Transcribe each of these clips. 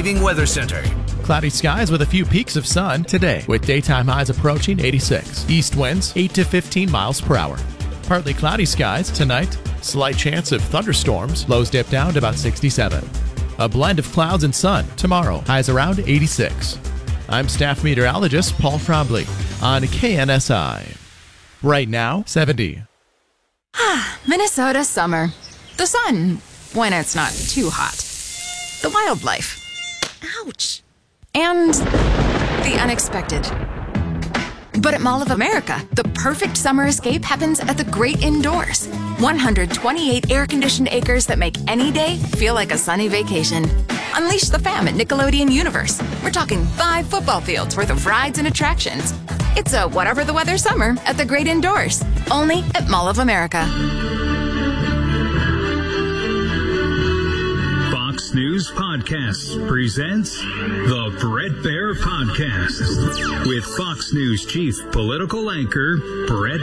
Paving Weather Center. Cloudy skies with a few peaks of sun today, with daytime highs approaching 86. East winds 8 to 15 miles per hour. Partly cloudy skies tonight. Slight chance of thunderstorms. Lows dip down to about 67. A blend of clouds and sun tomorrow. Highs around 86. I'm staff meteorologist Paul Frombly on KNSI. Right now, 70. Minnesota summer. The sun, when it's not too hot. The wildlife. Ouch. And the unexpected. But at Mall of America, the perfect summer escape happens at the great indoors. 128 air-conditioned acres that make any day feel like a sunny vacation. Unleash the fam at Nickelodeon Universe. We're talking 5 football fields worth of rides and attractions. It's a whatever the weather summer at the great indoors. Only at Mall of America. Fox News Podcasts presents the Bret Baier Podcast with Fox News chief political anchor Bret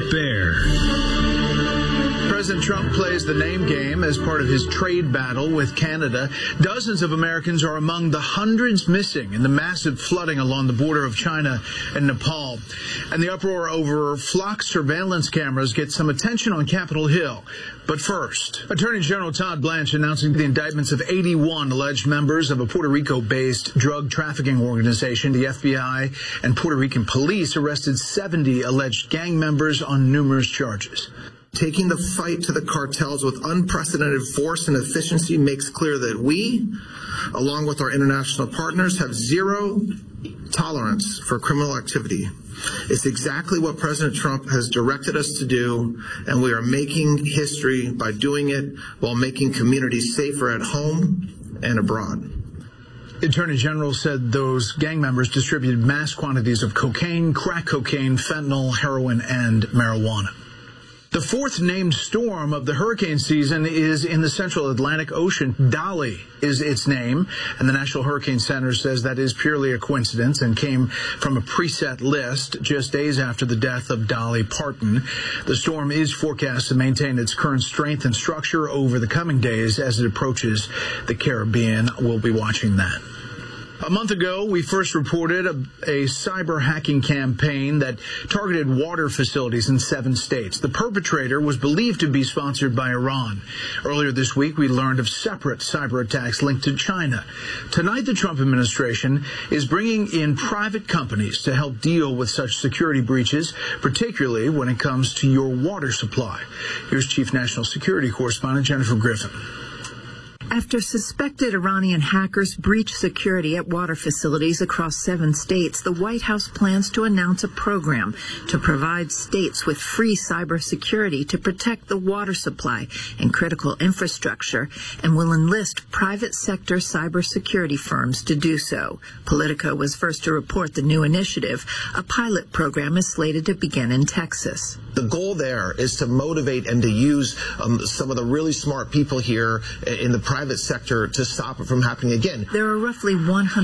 Baier. President Trump plays the name game as part of his trade battle with Canada. Dozens of Americans are among the hundreds missing in the massive flooding along the border of China and Nepal. And the uproar over flock surveillance cameras gets some attention on Capitol Hill. But first, Attorney General Todd Blanche announcing the indictments of 81 alleged members of a Puerto Rico-based drug trafficking organization. The FBI and Puerto Rican police arrested 70 alleged gang members on numerous charges. Taking the fight to the cartels with unprecedented force and efficiency makes clear that we, along with our international partners, have zero tolerance for criminal activity. It's exactly what President Trump has directed us to do, and we are making history by doing it while making communities safer at home and abroad. The Attorney General said those gang members distributed mass quantities of cocaine, crack cocaine, fentanyl, heroin, and marijuana. The fourth named storm of the hurricane season is in the central Atlantic Ocean. Dolly is its name, and the National Hurricane Center says that is purely a coincidence and came from a preset list just days after the death of Dolly Parton. The storm is forecast to maintain its current strength and structure over the coming days as it approaches the Caribbean. We'll be watching that. A month ago, we first reported a cyber hacking campaign that targeted water facilities in 7 states. The perpetrator was believed to be sponsored by Iran. Earlier this week, we learned of separate cyber attacks linked to China. Tonight, the Trump administration is bringing in private companies to help deal with such security breaches, particularly when it comes to your water supply. Here's Chief National Security Correspondent Jennifer Griffin. After suspected Iranian hackers breached security at water facilities across 7 states, the White House plans to announce a program to provide states with free cybersecurity to protect the water supply and critical infrastructure, and will enlist private sector cybersecurity firms to do so. Politico was first to report the new initiative. A pilot program is slated to begin in Texas. The goal there is to motivate and to use some of the really smart people here in the private sector to stop it from happening again. There are roughly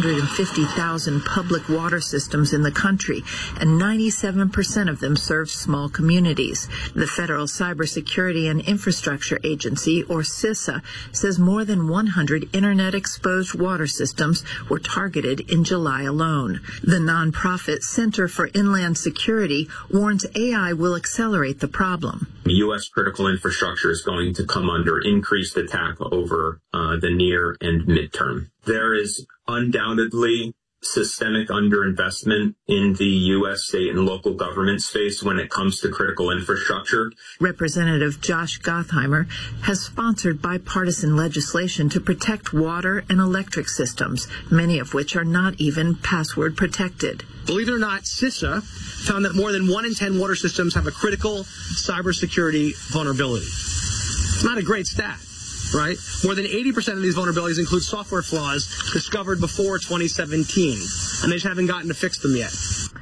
150,000 public water systems in the country, and 97% of them serve small communities. The Federal Cybersecurity and Infrastructure Agency, or CISA, says more than 100 Internet-exposed water systems were targeted in July alone. The nonprofit Center for Inland Security warns AI will accelerate the problem. U.S. critical infrastructure is going to come under increased attack over the near and midterm. There is undoubtedly systemic underinvestment in the U.S. state and local government space when it comes to critical infrastructure. Representative Josh Gottheimer has sponsored bipartisan legislation to protect water and electric systems, many of which are not even password protected. Believe it or not, CISA found that more than 1 in 10 water systems have a critical cybersecurity vulnerability. It's not a great stat, right? More than 80% of these vulnerabilities include software flaws discovered before 2017, and they just haven't gotten to fix them yet.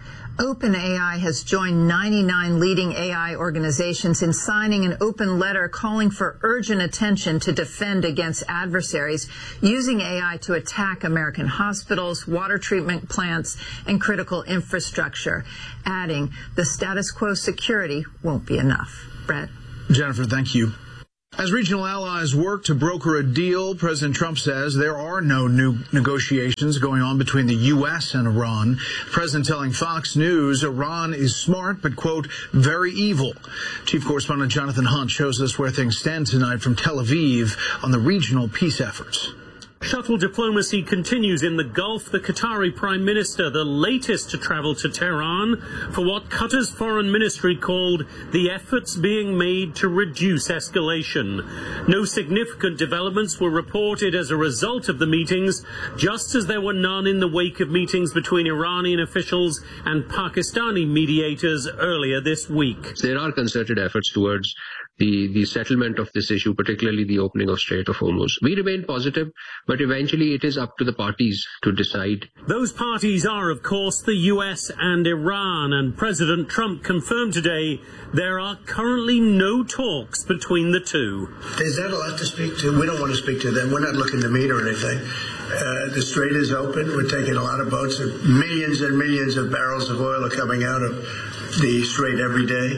OpenAI has joined 99 leading AI organizations in signing an open letter calling for urgent attention to defend against adversaries using AI to attack American hospitals, water treatment plants, and critical infrastructure, adding the status quo security won't be enough. Brett? Jennifer, thank you. As regional allies work to broker a deal, President Trump says there are no new negotiations going on between the U.S. and Iran. The president telling Fox News Iran is smart but, quote, very evil. Chief correspondent Jonathan Hunt shows us where things stand tonight from Tel Aviv on the regional peace efforts. Shuttle diplomacy continues in the Gulf. The Qatari Prime Minister, the latest to travel to Tehran for what Qatar's foreign ministry called the efforts being made to reduce escalation. No significant developments were reported as a result of the meetings, just as there were none in the wake of meetings between Iranian officials and Pakistani mediators earlier this week. There are concerted efforts towards the settlement of this issue, particularly the opening of Strait of Hormuz. We remain positive, but eventually it is up to the parties to decide. Those parties are, of course, the US and Iran, and President Trump confirmed today there are currently no talks between the two. Is that a lot to speak to? We don't want to speak to them. We're not looking to meet or anything. The strait is open. We're taking a lot of boats. Millions and millions of barrels of oil are coming out of the strait every day.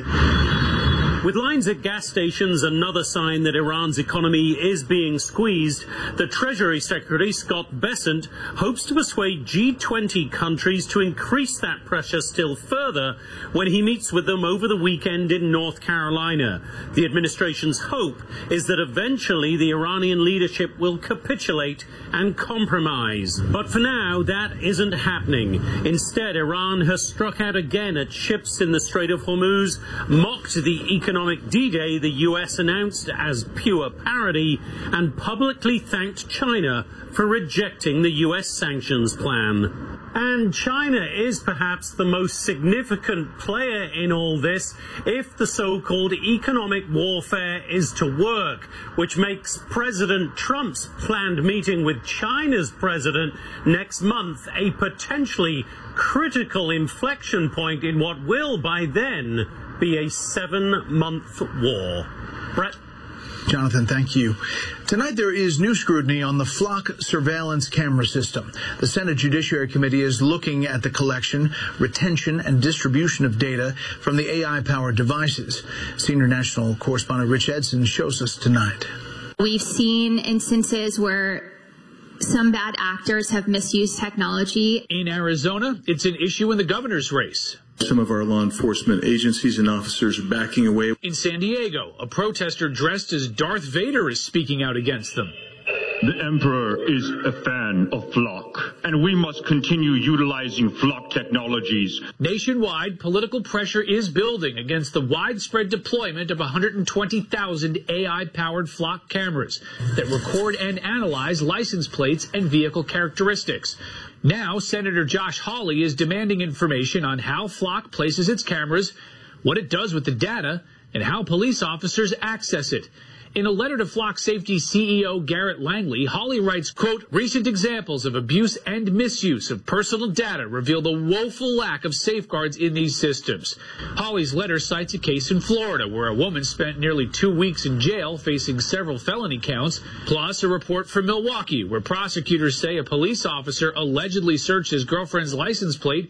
With lines at gas stations another sign that Iran's economy is being squeezed, the Treasury Secretary, Scott Bessent, hopes to persuade G20 countries to increase that pressure still further when he meets with them over the weekend in North Carolina. The administration's hope is that eventually the Iranian leadership will capitulate and compromise. But for now, that isn't happening. Instead, Iran has struck out again at ships in the Strait of Hormuz, mocked the economic D-Day the U.S. announced as pure parody, and publicly thanked China for rejecting the U.S. sanctions plan. And China is perhaps the most significant player in all this if the so-called economic warfare is to work, which makes President Trump's planned meeting with China's president next month a potentially critical inflection point in what will, by then, be a 7-month war. Brett? Jonathan, thank you. Tonight there is new scrutiny on the Flock surveillance camera system. The Senate Judiciary Committee is looking at the collection, retention, and distribution of data from the AI-powered devices. Senior national correspondent Rich Edson shows us tonight. We've seen instances where some bad actors have misused technology. In Arizona, it's an issue in the governor's race. Some of our law enforcement agencies and officers are backing away. In San Diego, a protester dressed as Darth Vader is speaking out against them. The Emperor is a fan of Flock, and we must continue utilizing Flock technologies. Nationwide, political pressure is building against the widespread deployment of 120,000 AI-powered Flock cameras that record and analyze license plates and vehicle characteristics. Now, Senator Josh Hawley is demanding information on how Flock places its cameras, what it does with the data, and how police officers access it. In a letter to Flock Safety CEO Garrett Langley, Hawley writes, quote, recent examples of abuse and misuse of personal data reveal the woeful lack of safeguards in these systems. Hawley's letter cites a case in Florida where a woman spent nearly 2 weeks in jail facing several felony counts, plus a report from Milwaukee where prosecutors say a police officer allegedly searched his girlfriend's license plate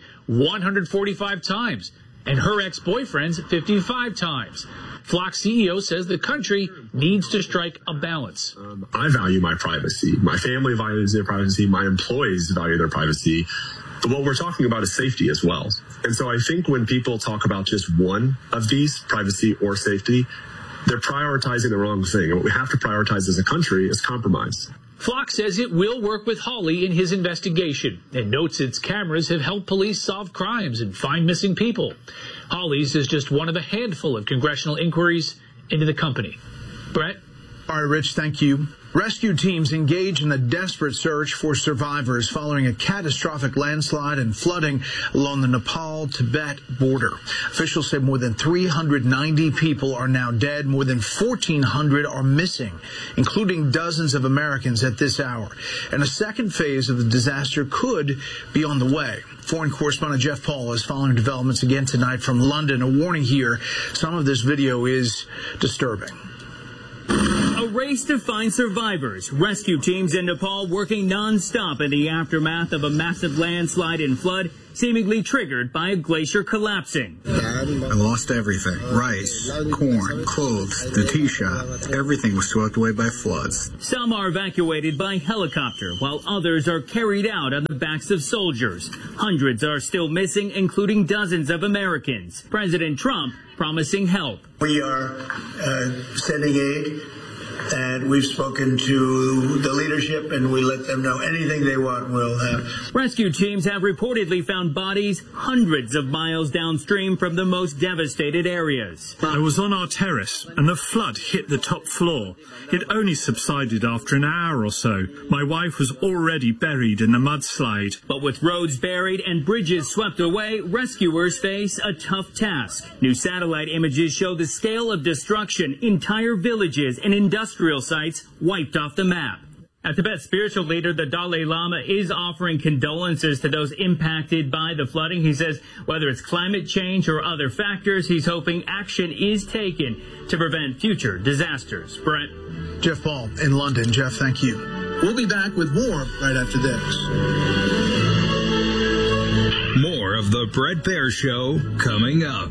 145 times and her ex-boyfriend's 55 times. Flock CEO says the country needs to strike a balance. I value my privacy. My family values their privacy. My employees value their privacy. But what we're talking about is safety as well. And so I think when people talk about just one of these, privacy or safety, they're prioritizing the wrong thing. And what we have to prioritize as a country is compromise. Flock says it will work with Hawley in his investigation and notes its cameras have helped police solve crimes and find missing people. Hawley's is just one of a handful of congressional inquiries into the company. Brett? All right, Rich, thank you. Rescue teams engage in a desperate search for survivors following a catastrophic landslide and flooding along the Nepal-Tibet border. Officials say more than 390 people are now dead. More than 1,400 are missing, including dozens of Americans at this hour. And a second phase of the disaster could be on the way. Foreign correspondent Jeff Paul is following developments again tonight from London. A warning here, some of this video is disturbing. A race to find survivors. Rescue teams in Nepal working non-stop in the aftermath of a massive landslide and flood seemingly triggered by a glacier collapsing. I lost everything. Rice, corn, clothes, the tea shop. Everything was swept away by floods. Some are evacuated by helicopter, while others are carried out on the backs of soldiers. Hundreds are still missing, including dozens of Americans. President Trump promising help. We are sending aid, and we've spoken to the leadership, and we let them know anything they want we'll have. Rescue teams have reportedly found bodies hundreds of miles downstream from the most devastated areas. I was on our terrace, and the flood hit the top floor. It only subsided after an hour or so. My wife was already buried in the mudslide. But with roads buried and bridges swept away, rescuers face a tough task. New satellite images show the scale of destruction, entire villages and industrial sites wiped off the map. A Tibet spiritual leader, the Dalai Lama, is offering condolences to those impacted by the flooding. He says whether it's climate change or other factors, he's hoping action is taken to prevent future disasters. Brent. Jeff Paul in London. Jeff, thank you. We'll be back with more right after this. More of the Bret Baier Show coming up.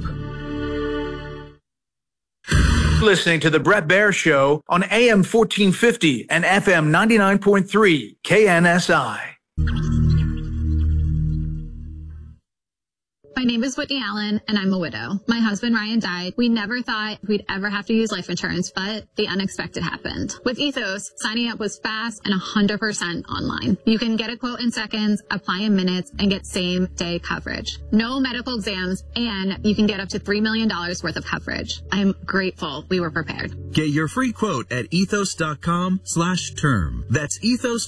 Listening to the Bret Baier Show on AM 1450 and FM 99.3 KNSI. My name is Whitney Allen, and I'm a widow. My husband, Ryan, died. We never thought we'd ever have to use life insurance, but the unexpected happened. With Ethos, signing up was fast and 100% online. You can get a quote in seconds, apply in minutes, and get same-day coverage. No medical exams, and you can get up to $3 million worth of coverage. I'm grateful we were prepared. Get your free quote at ethos.com/term. That's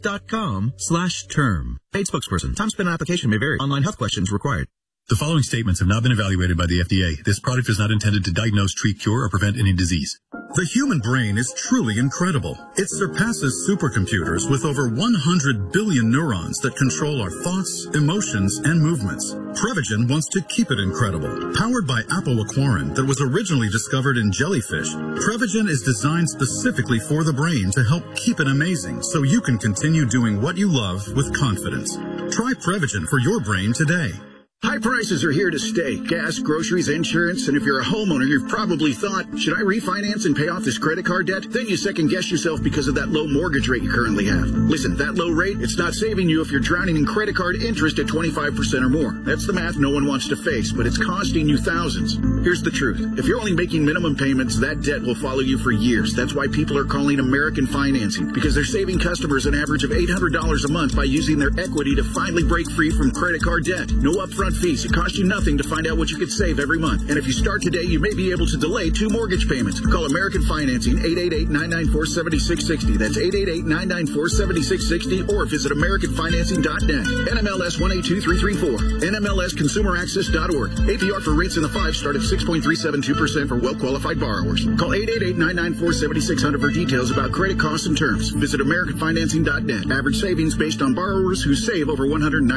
ethos.com/term. Paid spokesperson. Time spent on application may vary. Online health questions required. The following statements have not been evaluated by the FDA. This product is not intended to diagnose, treat, cure, or prevent any disease. The human brain is truly incredible. It surpasses supercomputers with over 100 billion neurons that control our thoughts, emotions, and movements. Prevagen wants to keep it incredible. Powered by apoaquarin that was originally discovered in jellyfish, Prevagen is designed specifically for the brain to help keep it amazing so you can continue doing what you love with confidence. Try Prevagen for your brain today. High prices are here to stay. Gas, groceries, insurance, and if you're a homeowner, you've probably thought, should I refinance and pay off this credit card debt? Then you second guess yourself because of that low mortgage rate you currently have. Listen, that low rate, it's not saving you if you're drowning in credit card interest at 25% or more. That's the math no one wants to face, but it's costing you thousands. Here's the truth. If you're only making minimum payments, that debt will follow you for years. That's why people are calling American Financing, because they're saving customers an average of $800 a month by using their equity to finally break free from credit card debt. No upfront fees. It costs you nothing to find out what you could save every month. And if you start today, you may be able to delay 2 mortgage payments. Call American Financing, 888-994-7660. That's 888-994-7660, or visit AmericanFinancing.net. NMLS 182334. NMLSConsumerAccess.org. APR for rates in the 5 start at 6.372% for well-qualified borrowers. Call 888-994-7600 for details about credit costs and terms. Visit AmericanFinancing.net. Average savings based on borrowers who save over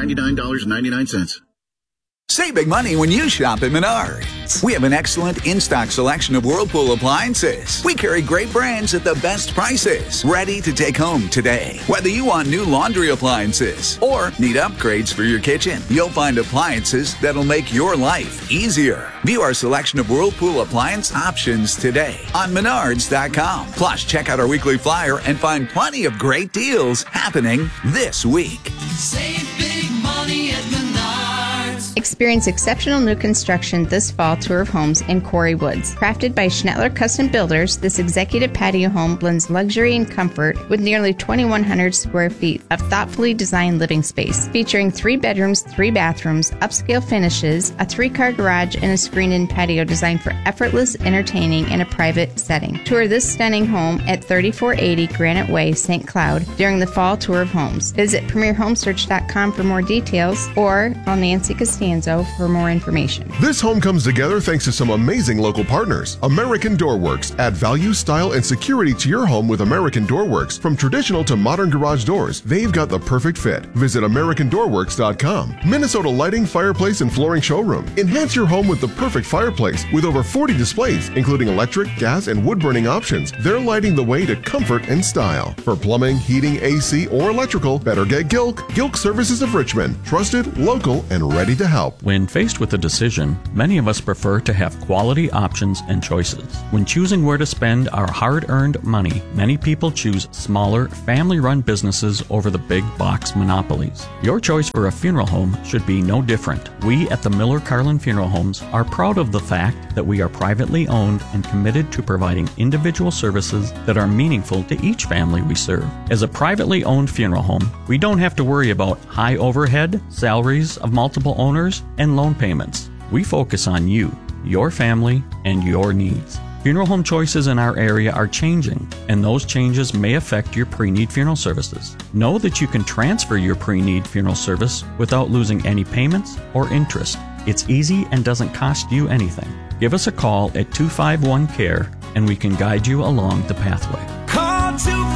$199.99. Save big money when you shop at Menards. We have an excellent in-stock selection of Whirlpool appliances. We carry great brands at the best prices, ready to take home today. Whether you want new laundry appliances or need upgrades for your kitchen, you'll find appliances that'll make your life easier. View our selection of Whirlpool appliance options today on Menards.com. Plus, check out our weekly flyer and find plenty of great deals happening this week. Save big money at Menards. Experience exceptional new construction this fall tour of homes in Quarry Woods. Crafted by Schnettler Custom Builders, this executive patio home blends luxury and comfort with nearly 2,100 square feet of thoughtfully designed living space, featuring 3 bedrooms, 3 bathrooms, upscale finishes, a 3-car garage, and a screened-in patio designed for effortless entertaining in a private setting. Tour this stunning home at 3480 Granite Way, St. Cloud during the fall tour of homes. Visit PremierHomesearch.com for more details or call Nancy Costanzo so for more information. This home comes together thanks to some amazing local partners. American Doorworks. Add value, style, and security to your home with American Doorworks. From traditional to modern garage doors, they've got the perfect fit. Visit AmericanDoorworks.com. Minnesota Lighting, Fireplace, and Flooring Showroom. Enhance your home with the perfect fireplace with over 40 displays, including electric, gas, and wood-burning options. They're lighting the way to comfort and style. For plumbing, heating, AC, or electrical, better get Gilk. Gilk Services of Richmond. Trusted, local, and ready to help. When faced with a decision, many of us prefer to have quality options and choices. When choosing where to spend our hard-earned money, many people choose smaller, family-run businesses over the big box monopolies. Your choice for a funeral home should be no different. We at the Miller Carlin Funeral Homes are proud of the fact that we are privately owned and committed to providing individual services that are meaningful to each family we serve. As a privately owned funeral home, we don't have to worry about high overhead, salaries of multiple owners, and loan payments. We focus on you, your family, and your needs. Funeral home choices in our area are changing, and those changes may affect your pre-need funeral services. Know that you can transfer your pre-need funeral service without losing any payments or interest. It's easy and doesn't cost you anything. Give us a call at 251-CARE, and we can guide you along the pathway. Call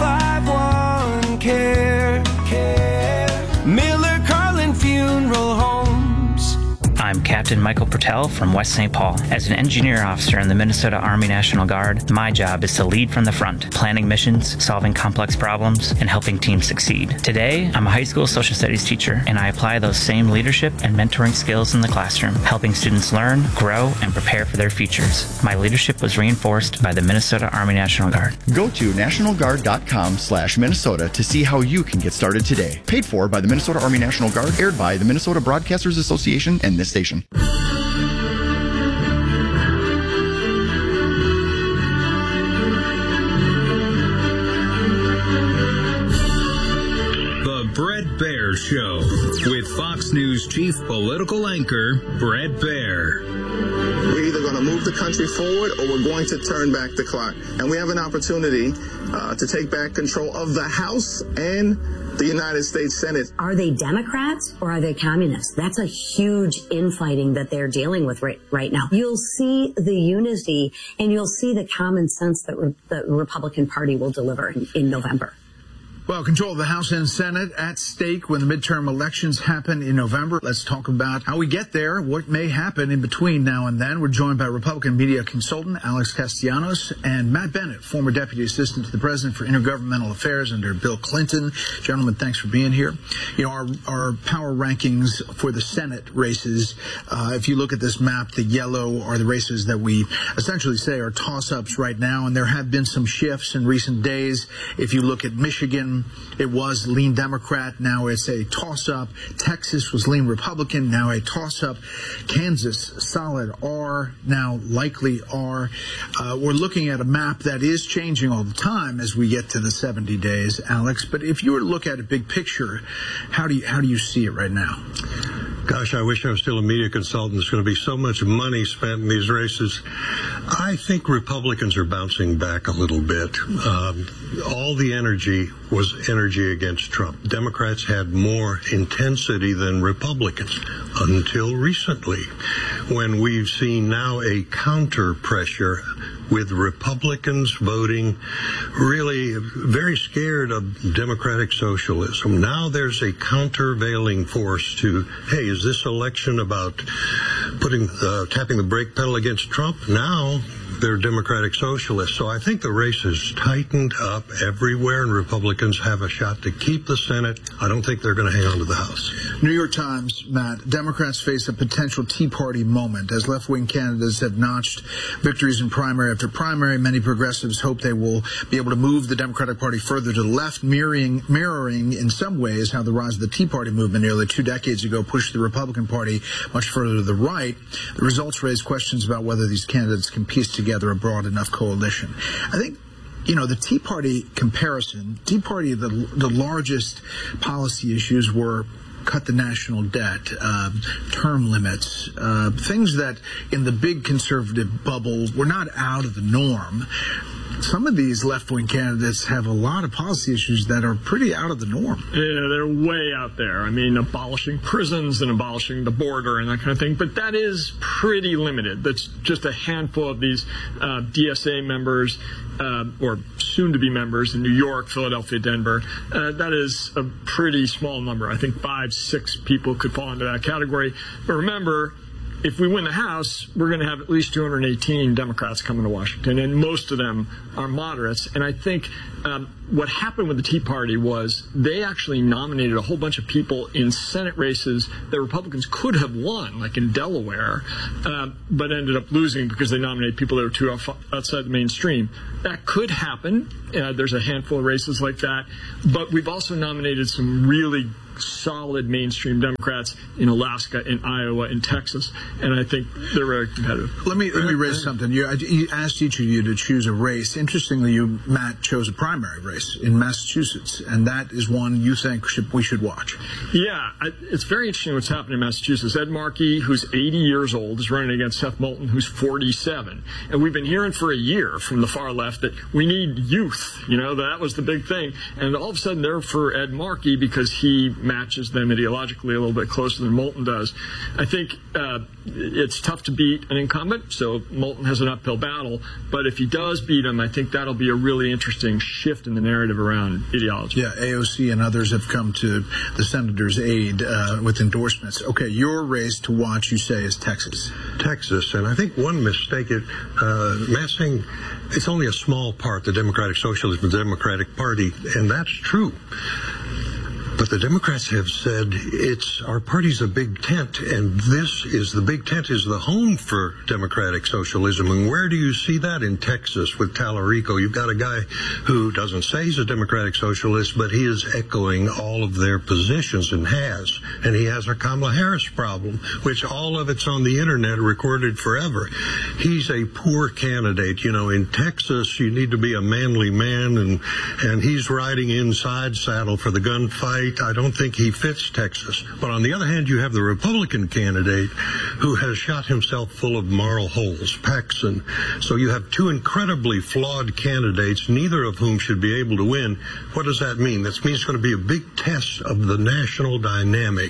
251-CARE. Miller Carlin Funeral Homes. I'm Captain Michael Pertell from West St. Paul. As an engineer officer in the Minnesota Army National Guard, my job is to lead from the front, planning missions, solving complex problems, and helping teams succeed. Today, I'm a high school social studies teacher, and I apply those same leadership and mentoring skills in the classroom, helping students learn, grow, and prepare for their futures. My leadership was reinforced by the Minnesota Army National Guard. Go to nationalguard.com/Minnesota to see how you can get started today. Paid for by the Minnesota Army National Guard, aired by the Minnesota Broadcasters Association and this station. The Bret Baier Show with Fox News chief political anchor Bret Baier. We're either going to move the country forward or we're going to turn back the clock. And we have an opportunity to take back control of the House and the United States Senate. Are they Democrats or are they communists? That's a huge infighting that they're dealing with right now. You'll see the unity and you'll see the common sense that the Republican Party will deliver in November. Well, control of the House and Senate at stake when the midterm elections happen in November. Let's talk about how we get there, what may happen in between now and then. We're joined by Republican media consultant Alex Castellanos and Matt Bennett, former Deputy Assistant to the President for Intergovernmental Affairs under Bill Clinton. Gentlemen, thanks for being here. You know, our power rankings for the Senate races, if you look at this map, the yellow are the races that we essentially say are toss-ups right now, and there have been some shifts in recent days. If you look at Michigan, it was lean Democrat. Now it's a toss-up. Texas was lean Republican. Now a toss-up. Kansas, solid R. Now likely R. We're looking at a map that is changing all the time as we get to the 70 days, Alex. But if you were to look at a big picture, how do you see it right now? Gosh, I wish I was still a media consultant. There's going to be so much money spent in these races. I think Republicans are bouncing back a little bit. All the energy was energy against Trump. Democrats had more intensity than Republicans until recently, when we've seen now a counter pressure with Republicans voting really very scared of democratic socialism. Now there's a countervailing force to, hey, is this election about tapping the brake pedal against Trump? Now they're democratic socialists. So I think the race has tightened up everywhere, and Republicans have a shot to keep the Senate. I don't think they're going to hang on to the House. New York Times, Matt, Democrats face a potential Tea Party moment as left-wing candidates have notched victories in primary after primary. Many progressives hope they will be able to move the Democratic Party further to the left, mirroring in some ways how the rise of the Tea Party movement nearly 2 decades ago pushed the Republican Party much further to the right. The results raise questions about whether these candidates can piece together a broad enough coalition. I think, the Tea Party comparison, Tea Party, the largest policy issues were cut the national debt, term limits, things that in the big conservative bubble were not out of the norm. some of these left-wing candidates have a lot of policy issues that are pretty out of the norm. Yeah, they're way out there. I mean, abolishing prisons and abolishing the border and that kind of thing. But that is pretty limited. That's just a handful of these DSA members or soon-to-be members in New York, Philadelphia, Denver. That is a pretty small number. I think 5, 6 people could fall into that category. But remember, if we win the House, we're going to have at least 218 Democrats coming to Washington, and most of them are moderates. And I think what happened with the Tea Party was they actually nominated a whole bunch of people in Senate races that Republicans could have won, like in Delaware, but ended up losing because they nominated people that were too outside the mainstream. That could happen. There's a handful of races like that. But we've also nominated some really solid mainstream Democrats in Alaska, in Iowa, in Texas, and I think they're very competitive. Let me raise something. You asked each of you to choose a race. Interestingly, you, Matt, chose a primary race in Massachusetts, and that is one you think we should watch. Yeah, it's very interesting what's happening in Massachusetts. Ed Markey, who's 80 years old, is running against Seth Moulton, who's 47, and we've been hearing for a year from the far left that we need youth. You know, that was the big thing, and all of a sudden they're for Ed Markey because he matches them ideologically a little bit closer than Moulton does. I think it's tough to beat an incumbent, so Moulton has an uphill battle. But if he does beat him, I think that'll be a really interesting shift in the narrative around ideology. Yeah, AOC and others have come to the senator's aid with endorsements. Okay, your race to watch, you say, is Texas. Texas, and I think one mistake, Matt's saying it's only a small part, the Democratic Socialist and Democratic Party, and that's true. But the Democrats have said our party's a big tent, and the big tent is the home for democratic socialism. And where do you see that? In Texas with Tallarico. You've got a guy who doesn't say he's a democratic socialist, but he is echoing all of their positions and has. And he has a Kamala Harris problem, which all of it's on the internet recorded forever. He's a poor candidate. You know, in Texas, you need to be a manly man, and he's riding inside saddle for the gunfight. I don't think he fits Texas. But on the other hand, you have the Republican candidate who has shot himself full of moral holes, Paxson. So you have two incredibly flawed candidates, neither of whom should be able to win. What does that mean? That means it's going to be a big test of the national dynamic.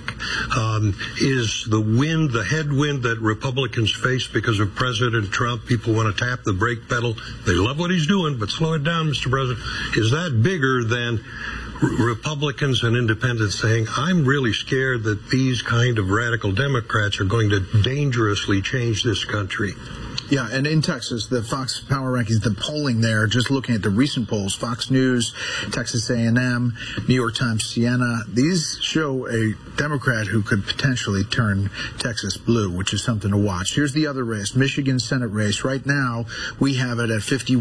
Is the wind, the headwind that Republicans face because of President Trump, people want to tap the brake pedal. They love what he's doing, but slow it down, Mr. President. Is that bigger than Republicans and independents saying, I'm really scared that these kind of radical Democrats are going to dangerously change this country? Yeah, and in Texas, the Fox Power Rankings, the polling there, just looking at the recent polls, Fox News, Texas A&M, New York Times, Siena, these show a Democrat who could potentially turn Texas blue, which is something to watch. Here's the other race, Michigan Senate race. Right now, we have it at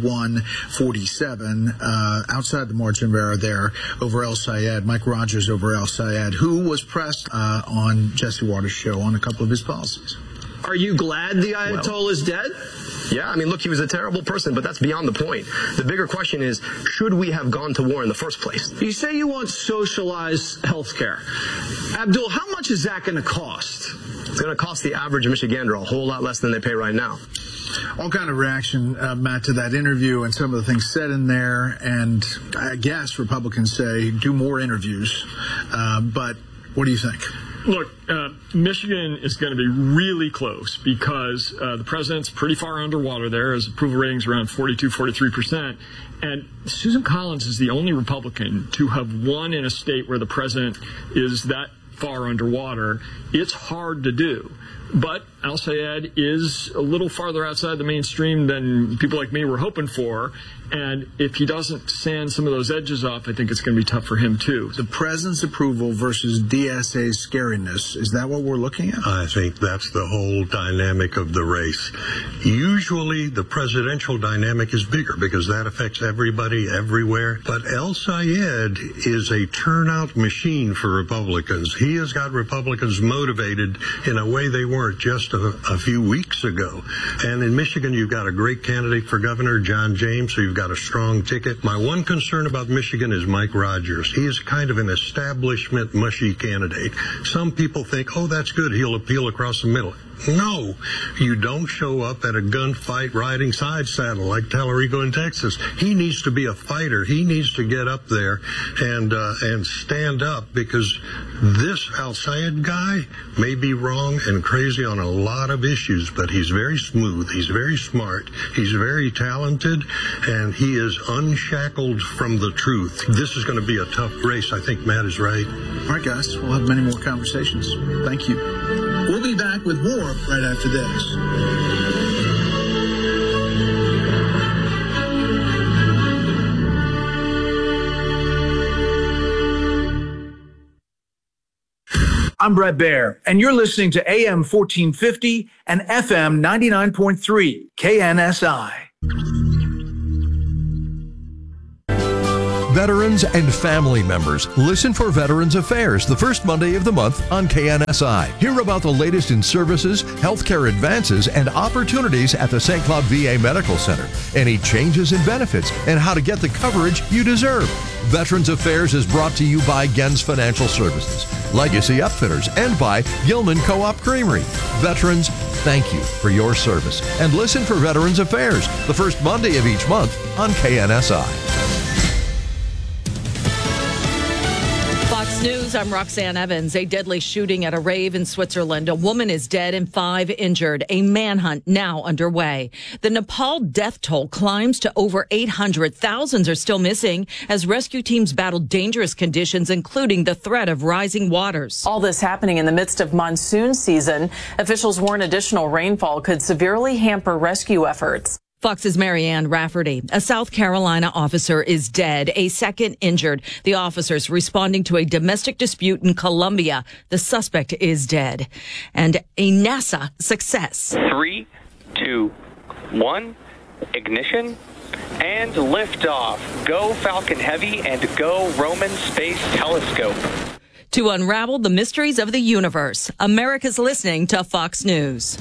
51-47, outside the margin of error there, over El Sayed, Mike Rogers over El Sayed, who was pressed on Jesse Waters' show on a couple of his policies. Are you glad the Ayatollah is dead? Yeah, I mean, look, he was a terrible person, but that's beyond the point. The bigger question is, should we have gone to war in the first place? You say you want socialized health care. Abdul, how much is that going to cost? It's going to cost the average Michigander a whole lot less than they pay right now. All kind of reaction, Matt, to that interview and some of the things said in there. And I guess Republicans say do more interviews. But what do you think? Look, Michigan is going to be really close because the president's pretty far underwater there. His approval rating's around 42, 43%. And Susan Collins is the only Republican to have won in a state where the president is that far underwater. It's hard to do. But Al Sayed is a little farther outside the mainstream than people like me were hoping for. And if he doesn't sand some of those edges off, I think it's going to be tough for him, too. The president's approval versus DSA's scariness, is that what we're looking at? I think that's the whole dynamic of the race. Usually, the presidential dynamic is bigger because that affects everybody, everywhere. But El Sayed is a turnout machine for Republicans. He has got Republicans motivated in a way they weren't just a few weeks ago. And in Michigan, you've got a great candidate for governor, John James, so you've got a strong ticket. My one concern about Michigan is Mike Rogers. He is kind of an establishment mushy candidate. Some people think, oh, that's good, he'll appeal across the middle. No, you don't show up at a gunfight riding side saddle like Tallarico in Texas. He needs to be a fighter. He needs to get up there and stand up, because this Al-Sayed guy may be wrong and crazy on a lot of issues, but he's very smooth. He's very smart. He's very talented, and he is unshackled from the truth. This is going to be a tough race. I think Matt is right. All right, guys. We'll have many more conversations. Thank you. We'll be back with more right after this. I'm Brett Baer, and you're listening to AM 1450 and FM 99.3 KNSI. Veterans and family members, listen for Veterans Affairs the first Monday of the month on KNSI. Hear about the latest in services, healthcare advances, and opportunities at the St. Cloud VA Medical Center. Any changes in benefits and how to get the coverage you deserve. Veterans Affairs is brought to you by Gens Financial Services, Legacy Upfitters, and by Gilman Co-op Creamery. Veterans, thank you for your service. And listen for Veterans Affairs the first Monday of each month on KNSI. Fox News, I'm Roxanne Evans. A deadly shooting at a rave in Switzerland. A woman is dead and 5 injured. A manhunt now underway. The Nepal death toll climbs to over 800. Thousands are still missing as rescue teams battle dangerous conditions, including the threat of rising waters. All this happening in the midst of monsoon season. Officials warn additional rainfall could severely hamper rescue efforts. Fox's Marianne Rafferty. A South Carolina officer is dead, a second injured. The officers responding to a domestic dispute in Colombia. The suspect is dead. And a NASA success. 3, 2, 1, ignition, and liftoff. Go Falcon Heavy and go Roman Space Telescope. To unravel the mysteries of the universe, America's listening to Fox News.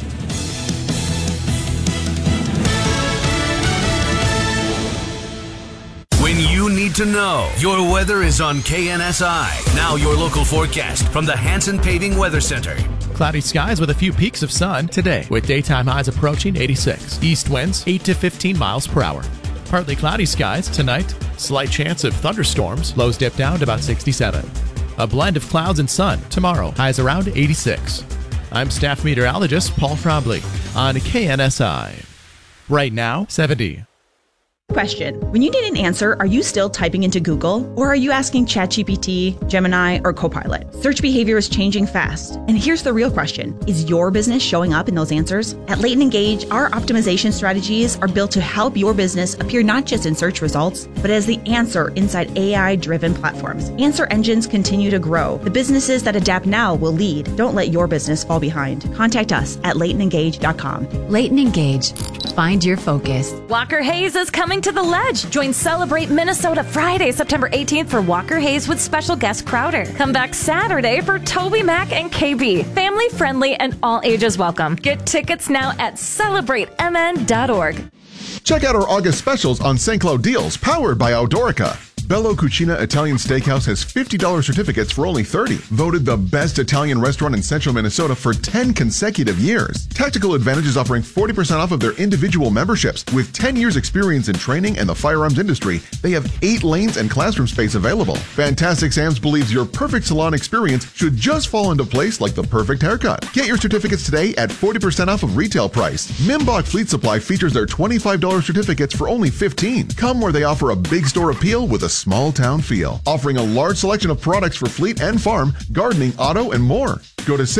When you need to know, your weather is on KNSI. Now your local forecast from the Hanson Paving Weather Center. Cloudy skies with a few peaks of sun today, with daytime highs approaching 86. East winds 8 to 15 miles per hour. Partly cloudy skies tonight. Slight chance of thunderstorms. Lows dip down to about 67. A blend of clouds and sun tomorrow. Highs around 86. I'm staff meteorologist Paul Trombley on KNSI. Right now, 70. Question. When you need an answer, are you still typing into Google? Or are you asking ChatGPT, Gemini, or Copilot? Search behavior is changing fast. And here's the real question. Is your business showing up in those answers? At Leighton Engage, our optimization strategies are built to help your business appear not just in search results, but as the answer inside AI-driven platforms. Answer engines continue to grow. The businesses that adapt now will lead. Don't let your business fall behind. Contact us at LeightonEngage.com. Leighton Engage. Find your focus. Walker Hayes is coming to the Ledge. Join Celebrate Minnesota Friday, September 18th for Walker Hayes with special guest Crowder. Come back Saturday for Toby Mac and KB. Family friendly and all ages welcome. Get tickets now at CelebrateMN.org. Check out our August specials on St. Cloud deals powered by Outdoorica. Bello Cucina Italian Steakhouse has $50 certificates for only $30. Voted the best Italian restaurant in central Minnesota for 10 consecutive years. Tactical Advantage is offering 40% off of their individual memberships. With 10 years experience in training and the firearms industry, they have 8 lanes and classroom space available. Fantastic Sam's believes your perfect salon experience should just fall into place like the perfect haircut. Get your certificates today at 40% off of retail price. Mimbach Fleet Supply features their $25 certificates for only $15. Come where they offer a big store appeal with a small town feel, offering a large selection of products for fleet and farm, gardening, auto, and more. Go to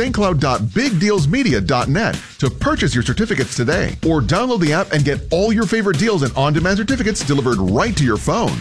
stcloud.bigdealsmedia.net to purchase your certificates today, or download the app and get all your favorite deals and on-demand certificates delivered right to your phone.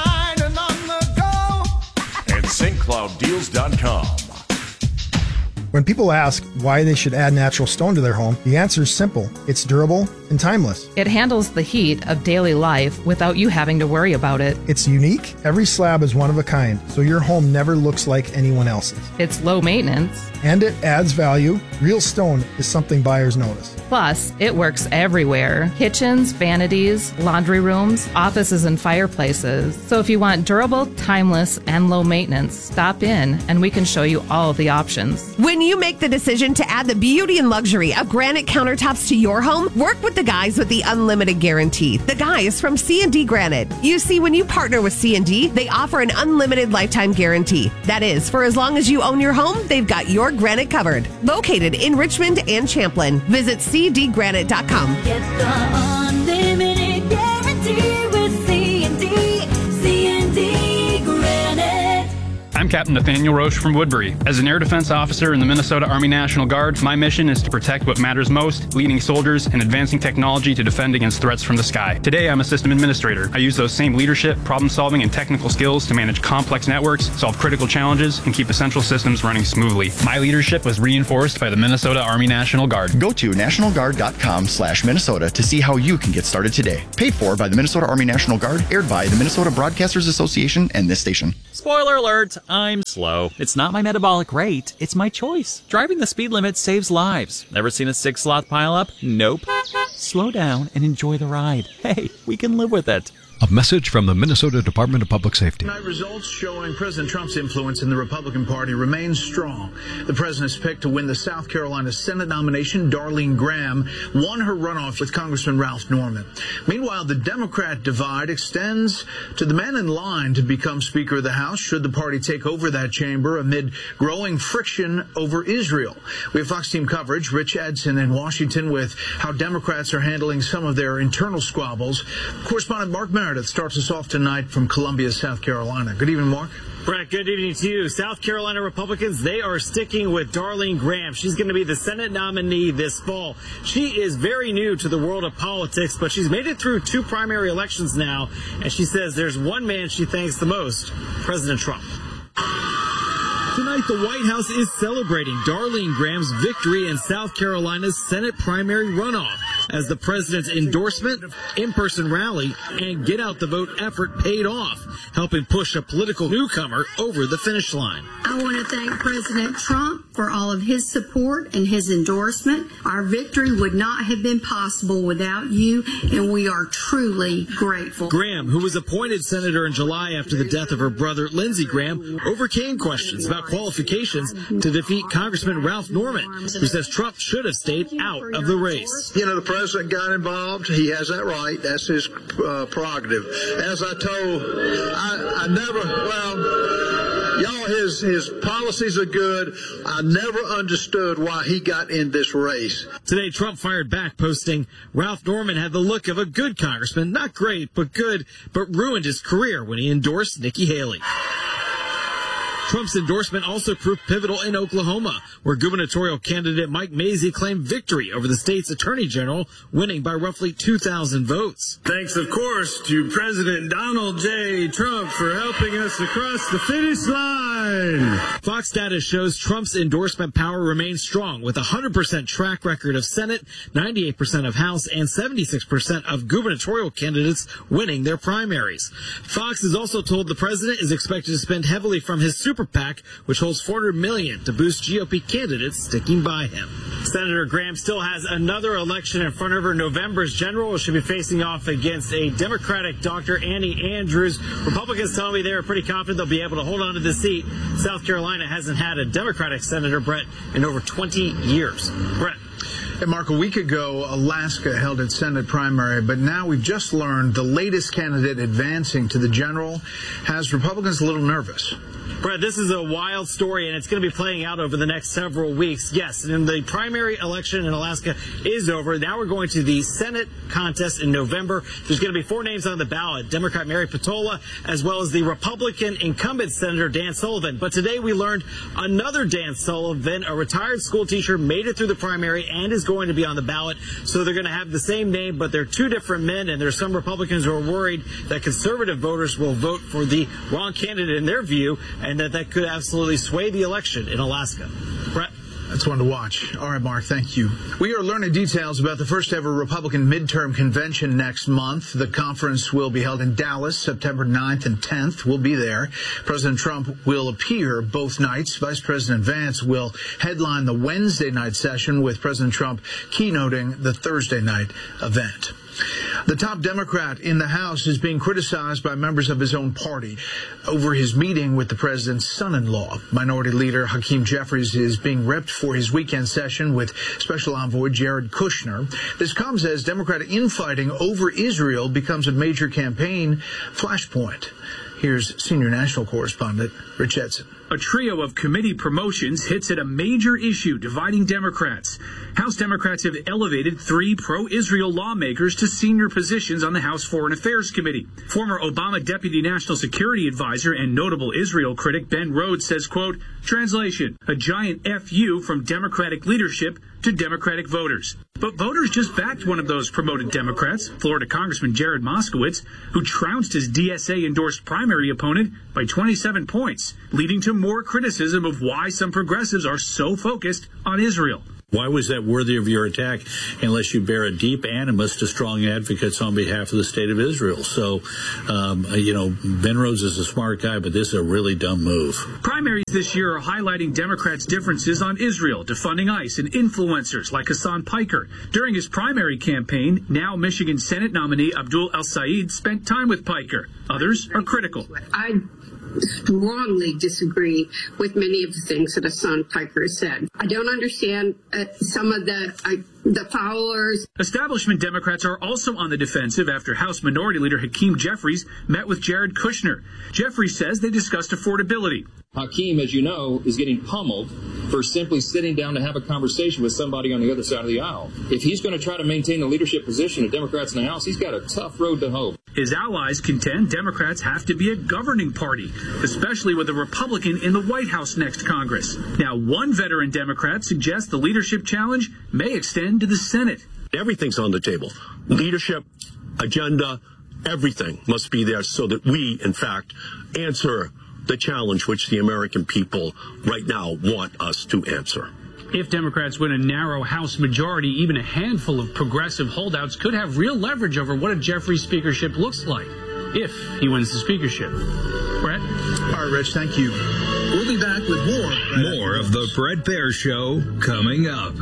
At stclouddeals.com. When people ask why they should add natural stone to their home, the answer is simple. It's durable and timeless. It handles the heat of daily life without you having to worry about it. It's unique. Every slab is one of a kind, so your home never looks like anyone else's. It's low maintenance. And it adds value. Real stone is something buyers notice. Plus, it works everywhere. Kitchens, vanities, laundry rooms, offices, and fireplaces. So if you want durable, timeless, and low maintenance, stop in and we can show you all of the options. When you make the decision to add the beauty and luxury of granite countertops to your home, work with the guys with the unlimited guarantee. The guys from C&D Granite. You see, when you partner with C&D, they offer an unlimited lifetime guarantee. That is, for as long as you own your home, they've got your granite covered. Located in Richmond and Champlin. Visit cdgranite.com. Get the unlimited guarantee with C&D Granite. I'm Captain Nathaniel Roche from Woodbury. As an air defense officer in the Minnesota Army National Guard, my mission is to protect what matters most, leading soldiers and advancing technology to defend against threats from the sky. Today, I'm a system administrator. I use those same leadership, problem-solving, and technical skills to manage complex networks, solve critical challenges, and keep essential systems running smoothly. My leadership was reinforced by the Minnesota Army National Guard. Go to nationalguard.com/Minnesota to see how you can get started today. Paid for by the Minnesota Army National Guard, aired by the Minnesota Broadcasters Association and this station. Spoiler alert, I'm slow. It's not my metabolic rate, it's my choice. Driving the speed limit saves lives. Never seen a 6-sloth pileup? Nope. Slow down and enjoy the ride. Hey, we can live with it. A message from the Minnesota Department of Public Safety. Tonight, results showing President Trump's influence in the Republican Party remains strong. The president's pick to win the South Carolina Senate nomination, Darlene Graham, won her runoff with Congressman Ralph Norman. Meanwhile, the Democrat divide extends to the man in line to become Speaker of the House should the party take over that chamber amid growing friction over Israel. We have Fox Team coverage. Rich Edson in Washington with how Democrats are handling some of their internal squabbles. Correspondent Mark Meredith starts us off tonight from Columbia, South Carolina. Good evening, Mark. Brett, good evening to you. South Carolina Republicans, they are sticking with Darlene Graham. She's going to be the Senate nominee this fall. She is very new to the world of politics, but she's made it through 2 primary elections now, and she says there's one man she thanks the most, President Trump. Tonight, the White House is celebrating Darlene Graham's victory in South Carolina's Senate primary runoff as the president's endorsement, in-person rally, and get-out-the-vote effort paid off, helping push a political newcomer over the finish line. I want to thank President Trump for all of his support and his endorsement. Our victory would not have been possible without you, and we are truly grateful. Graham, who was appointed senator in July after the death of her brother, Lindsey Graham, overcame questions about qualifications to defeat Congressman Ralph Norman, who says Trump should have stayed out of the race. You know, the president got involved. He has that right. That's his prerogative. As I told, I never, y'all, his policies are good. I never understood why he got in this race. Today, Trump fired back, posting, Ralph Norman had the look of a good congressman. Not great, but good, but ruined his career when he endorsed Nikki Haley. Trump's endorsement also proved pivotal in Oklahoma, where gubernatorial candidate Mike Mazzei claimed victory over the state's attorney general, winning by roughly 2,000 votes. Thanks, of course, to President Donald J. Trump for helping us across the finish line. Fox data shows Trump's endorsement power remains strong, with a 100% track record of Senate, 98% of House, and 76% of gubernatorial candidates winning their primaries. Fox has also told the president is expected to spend heavily from his super PAC, which holds $400 million to boost GOP candidates sticking by him. Senator Graham still has another election in front of her. November's general. She'll be facing off against a Democratic Dr. Annie Andrews. Republicans tell me they are pretty confident they'll be able to hold on to the seat. South Carolina hasn't had a Democratic senator, Brett, in over 20 years. Brett. Hey, Mark, a week ago, Alaska held its Senate primary, but now we've just learned the latest candidate advancing to the general has Republicans a little nervous. Brett, this is a wild story, and it's going to be playing out over the next several weeks. Yes, and the primary election in Alaska is over. Now we're going to the Senate contest in November. There's going to be 4 names on the ballot, Democrat Mary Patola, as well as the Republican incumbent Senator Dan Sullivan. But today we learned another Dan Sullivan, a retired school teacher, made it through the primary and is going to be on the ballot. So they're going to have the same name, but they're 2 different men, and there's some Republicans who are worried that conservative voters will vote for the wrong candidate in their view, and that could absolutely sway the election in Alaska. Brett? That's one to watch. All right, Mark, thank you. We are learning details about the first ever Republican midterm convention next month. The conference will be held in Dallas, September 9th and 10th. We'll be there. President Trump will appear both nights. Vice President Vance will headline the Wednesday night session, with President Trump keynoting the Thursday night event. The top Democrat in the House is being criticized by members of his own party over his meeting with the president's son-in-law. Minority Leader Hakeem Jeffries is being ripped for his weekend session with Special Envoy Jared Kushner. This comes as Democratic infighting over Israel becomes a major campaign flashpoint. Here's senior national correspondent Rich Edson. A trio of committee promotions hits at a major issue dividing Democrats. House Democrats have elevated 3 pro-Israel lawmakers to senior positions on the House Foreign Affairs Committee. Former Obama Deputy National Security Advisor and notable Israel critic Ben Rhodes says, quote, translation, a giant FU from Democratic leadership to Democratic voters. But voters just backed one of those promoted Democrats, Florida Congressman Jared Moskowitz, who trounced his DSA-endorsed primary opponent by 27 points, leading to more criticism of why some progressives are so focused on Israel. Why was that worthy of your attack unless you bear a deep animus to strong advocates on behalf of the state of Israel? So, Ben Rhodes is a smart guy, but this is a really dumb move. Primaries this year are highlighting Democrats' differences on Israel, defunding ICE, and influencers like Hassan Piker. During his primary campaign, now Michigan Senate nominee Abdul El-Sayed spent time with Piker. Others are critical. I strongly disagree with many of the things that Hassan Piker said. I don't understand some of the followers. Establishment Democrats are also on the defensive after House Minority Leader Hakeem Jeffries met with Jared Kushner. Jeffries says they discussed affordability. Hakeem, as you know, is getting pummeled for simply sitting down to have a conversation with somebody on the other side of the aisle. If he's going to try to maintain the leadership position of Democrats in the House, he's got a tough road to hoe. His allies contend Democrats have to be a governing party, especially with a Republican in the White House next Congress. Now, one veteran Democrat suggests the leadership challenge may extend to the Senate. Everything's on the table. Leadership, agenda, everything must be there so that we, in fact, answer the challenge which the American people right now want us to answer. If Democrats win a narrow House majority, even a handful of progressive holdouts could have real leverage over what a Jeffries speakership looks like, if he wins the speakership. Brett? All right, Rich, thank you. We'll be back with more of the Bret Baier Show coming up.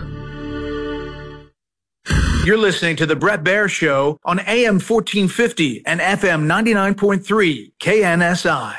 You're listening to the Bret Baier Show on AM 1450 and FM 99.3 KNSI.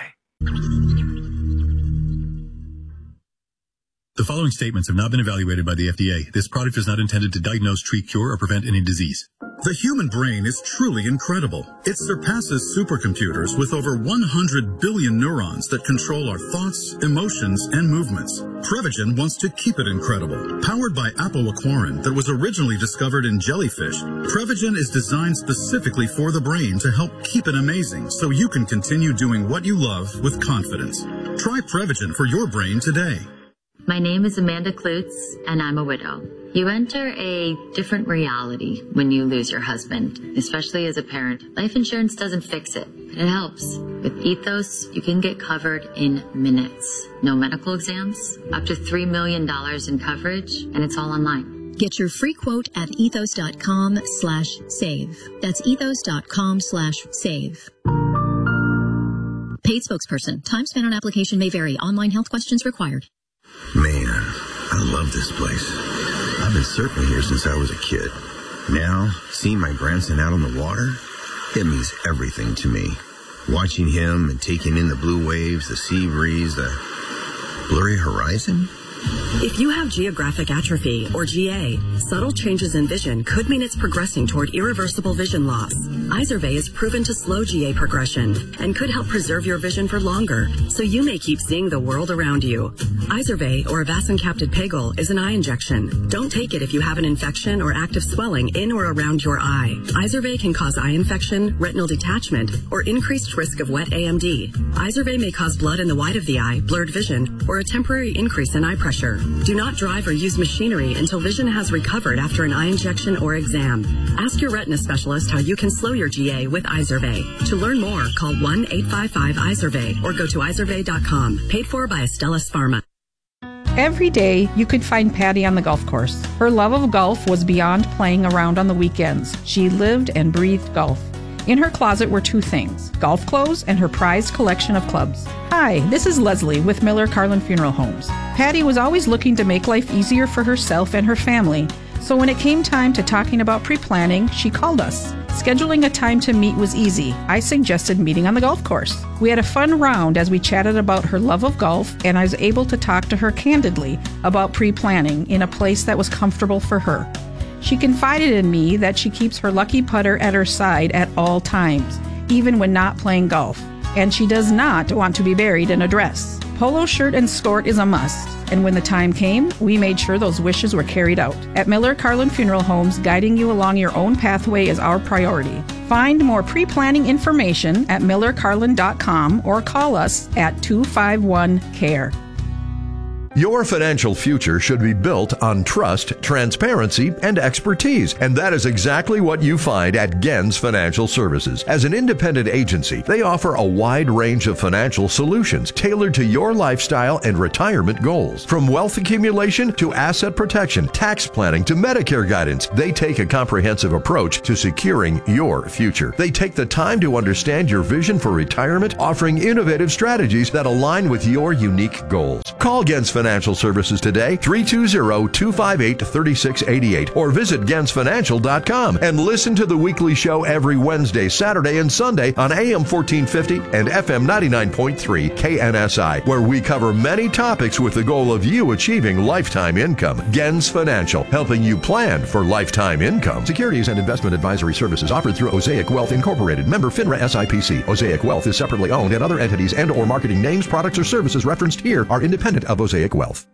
The following statements have not been evaluated by the FDA. This product is not intended to diagnose, treat, cure, or prevent any disease. The human brain is truly incredible. It surpasses supercomputers with over 100 billion neurons that control our thoughts, emotions, and movements. Prevagen wants to keep it incredible. Powered by apoaquarin that was originally discovered in jellyfish, Prevagen is designed specifically for the brain to help keep it amazing so you can continue doing what you love with confidence. Try Prevagen for your brain today. My name is Amanda Klutz, and I'm a widow. You enter a different reality when you lose your husband, especially as a parent. Life insurance doesn't fix it, but it helps. With Ethos, you can get covered in minutes. No medical exams, up to $3 million in coverage, and it's all online. Get your free quote at ethos.com/save. That's ethos.com/save. Paid spokesperson. Time spent on application may vary. Online health questions required. Man, I love this place. I've been surfing here since I was a kid. Now, seeing my grandson out on the water, it means everything to me. Watching him and taking in the blue waves, the sea breeze, the blurry horizon. If you have geographic atrophy, or GA, subtle changes in vision could mean it's progressing toward irreversible vision loss. Izervay is proven to slow GA progression and could help preserve your vision for longer, so you may keep seeing the world around you. Izervay, or avacincaptad pegol, is an eye injection. Don't take it if you have an infection or active swelling in or around your eye. Izervay can cause eye infection, retinal detachment, or increased risk of wet AMD. Izervay may cause blood in the white of the eye, blurred vision, or a temporary increase in eye pressure. Do not drive or use machinery until vision has recovered after an eye injection or exam. Ask your retina specialist how you can slow your GA with Izervay. To learn more, call 1-855-IZERVAY or go to izervay.com. Paid for by Astellas Pharma. Every day, you could find Patty on the golf course. Her love of golf was beyond playing around on the weekends. She lived and breathed golf. In her closet were two things: golf clothes and her prized collection of clubs. Hi, this is Leslie with Miller Carlin Funeral Homes. Patty was always looking to make life easier for herself and her family, so when it came time to talking about pre-planning, she called us. Scheduling a time to meet was easy. I suggested meeting on the golf course. We had a fun round as we chatted about her love of golf, and I was able to talk to her candidly about pre-planning in a place that was comfortable for her. She confided in me that she keeps her lucky putter at her side at all times, even when not playing golf, and she does not want to be buried in a dress. Polo shirt and skirt is a must, and when the time came, we made sure those wishes were carried out. At Miller Carlin Funeral Homes, guiding you along your own pathway is our priority. Find more pre-planning information at millercarlin.com or call us at 251-CARE. Your financial future should be built on trust, transparency, and expertise, and that is exactly what you find at Gens Financial Services. As an independent agency, they offer a wide range of financial solutions tailored to your lifestyle and retirement goals. From wealth accumulation to asset protection, tax planning to Medicare guidance, they take a comprehensive approach to securing your future. They take the time to understand your vision for retirement, offering innovative strategies that align with your unique goals. Call Gens Financial Services today, 320-258-3688, or visit GensFinancial.com and listen to the weekly show every Wednesday, Saturday, and Sunday on AM 1450 and FM 99.3 KNSI, where we cover many topics with the goal of you achieving lifetime income. Gens Financial, helping you plan for lifetime income. Securities and investment advisory services offered through Osaic Wealth Incorporated, member FINRA SIPC. Osaic Wealth is separately owned, and other entities and or marketing names, products, or services referenced here are independent of Osaic Wealth.